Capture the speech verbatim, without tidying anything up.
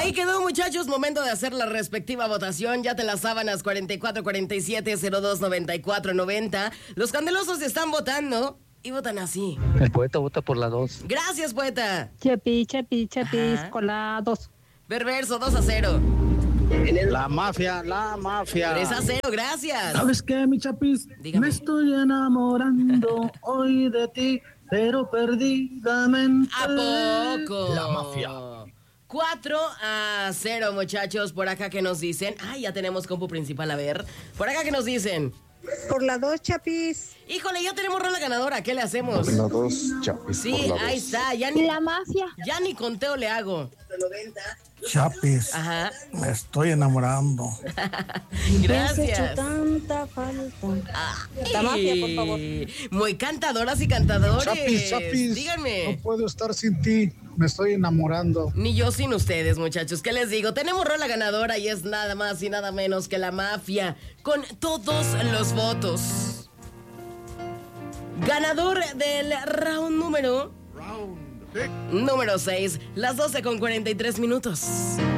Ahí quedó, muchachos, momento de hacer la respectiva votación. Ya te las sábanas cuarenta y cuatro cuarenta y siete cero dos noventa y cuatro noventa. Los candelosos están votando y votan así. El poeta vota por la dos. Gracias, poeta. Chepi, chepi, chepis, Ajá. con la dos. Perverso, dos a cero. La mafia, la mafia. tres a cero, gracias. ¿Sabes qué, mi chapis? Dígame. Me estoy enamorando hoy de ti, pero perdidamente. ¿A poco? La mafia. cuatro a cero, muchachos. Por acá que nos dicen. Ay, ya tenemos compu principal, a ver. Por acá que nos dicen. Por la dos, Chapis. Híjole, ya tenemos rola ganadora. ¿Qué le hacemos? La dos, Chapis. Sí, por la ahí dos. está. Ya ni, La mafia. ya ni conteo le hago. Chapis, Ajá. me estoy enamorando. Me has hecho Gracias. tanta falta. Ay, La mafia, por favor. Muy cantadoras y cantadores. Chapis, Chapis. Díganme. No puedo estar sin ti. Me estoy enamorando. Ni yo sin ustedes, muchachos. ¿Qué les digo? Tenemos rola ganadora y es nada más y nada menos que la mafia. Con todos los votos. Ganador del round número... Número seis. Las doce con cuarenta y tres minutos.